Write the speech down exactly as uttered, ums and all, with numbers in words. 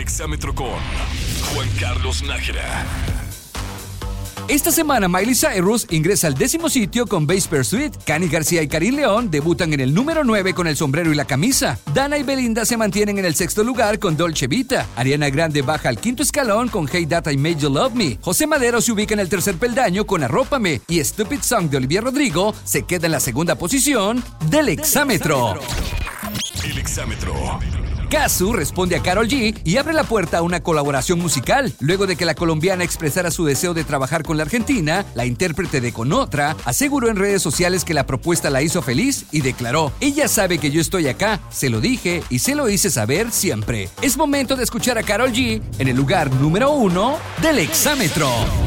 Exámetro con Juan Carlos Nájera. Esta semana Miley Cyrus ingresa al décimo sitio con Bass Pursuit. Cani García y Karim León debutan en el número nueve con El sombrero y la camisa. Dana y Belinda se mantienen en el sexto lugar con Dolce Vita. Ariana Grande baja al quinto escalón con Hey That I Made You Love Me. José Madero se ubica en el tercer peldaño con Arrópame. Y Stupid Song de Olivia Rodrigo se queda en la segunda posición del Exámetro. El Exámetro. Cazzu responde a Karol G y abre la puerta a una colaboración musical. Luego de que la colombiana expresara su deseo de trabajar con la argentina, la intérprete de Con Otra aseguró en redes sociales que la propuesta la hizo feliz y declaró: ella sabe que yo estoy acá, se lo dije y se lo hice saber siempre. Es momento de escuchar a Karol G en el lugar número uno del Exámetro.